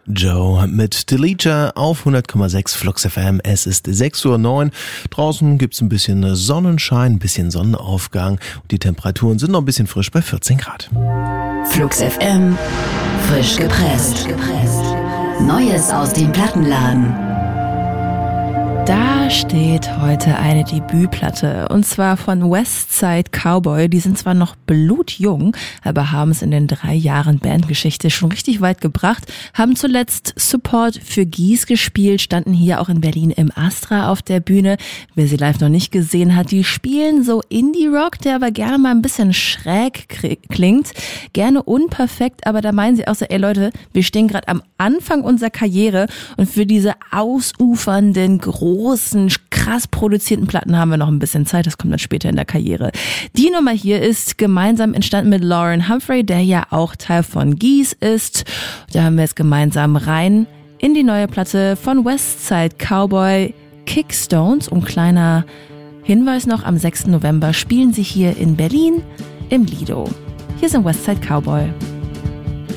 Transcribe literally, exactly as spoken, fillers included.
Joe mit Deleter auf hundert Komma sechs Flux F M. Es ist sechs Uhr neun. Draußen gibt's ein bisschen Sonnenschein, ein bisschen Sonnenaufgang. Und die Temperaturen sind noch ein bisschen frisch bei vierzehn Grad. Flux F M, frisch gepresst. Neues aus dem Plattenladen. Da steht heute eine Debütplatte, und zwar von Westside Cowboy. Die sind zwar noch blutjung, aber haben es in den drei Jahren Bandgeschichte schon richtig weit gebracht, haben zuletzt Support für Gies gespielt, standen hier auch in Berlin im Astra auf der Bühne. Wer sie live noch nicht gesehen hat, die spielen so Indie-Rock, der aber gerne mal ein bisschen schräg klingt, gerne unperfekt, aber da meinen sie auch so, ey Leute, wir stehen gerade am Anfang unserer Karriere und für diese ausufernden, großen, krass produzierten Platten haben wir noch ein bisschen Zeit, das kommt dann später in der Karriere. Die Nummer hier ist gemeinsam entstanden mit Lauren Humphrey, der ja auch Teil von Gies ist. Da haben wir jetzt gemeinsam rein in die neue Platte von Westside Cowboy, Kickstones. Und kleiner Hinweis noch, am sechsten November spielen sie hier in Berlin im Lido. Hier sind Westside Cowboy.